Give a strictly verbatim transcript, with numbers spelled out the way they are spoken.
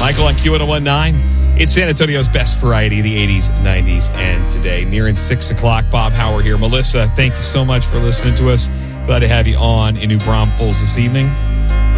Michael on Q one oh one point nine. It's San Antonio's best variety of the eighties, nineties, and today. Nearing six o'clock, Bob Hauer here. Melissa, thank you so much for listening to us. Glad to have you on in New Braunfels this evening.